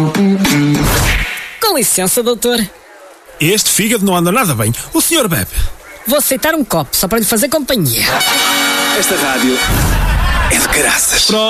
Com licença, doutor. Este fígado não anda nada bem. O senhor bebe? Vou aceitar um copo, só para lhe fazer companhia. Esta rádio é de graças. Pronto.